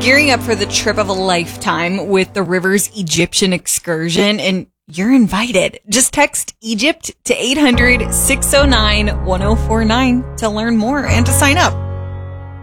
gearing up for the trip of a lifetime with the Rivers Egyptian excursion, and you're invited. Just text Egypt to 800-609-1049 to learn more and to sign up.